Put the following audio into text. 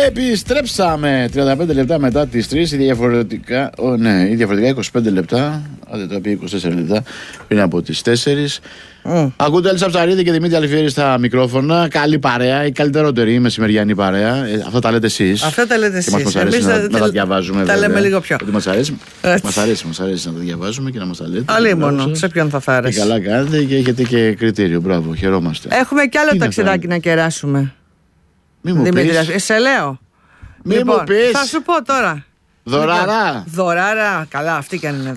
Επιστρέψαμε 35 λεπτά μετά τις 3. Η διαφορετικά 25 λεπτά. Άντε το πει 24 λεπτά πριν από τις 4. Ακούτε Έλσα Ψαρίδη και Δημήτρη Αλφιέρη στα μικρόφωνα. Καλή παρέα, η καλύτερη μεσημεριανή παρέα. Αυτά τα λέτε εσείς. Αυτά τα λέτε εσείς. Μας αρέσει να τα διαβάζουμε. Τα λέμε λίγο πιο. Μας αρέσει να τα διαβάζουμε και να μας τα λέτε. Αλλή μόνο. Σε ποιον θα άρεσε. Καλά κάνετε και έχετε και κριτήριο. Μπράβο, χαιρόμαστε. Έχουμε κι άλλο ταξιδάκι να κεράσουμε. Μη μου πεις. Σε λέω. Μη μου πεις. Θα σου πω τώρα. Δωράρα. Δωράρα. Καλά, αυτή κι αν είναι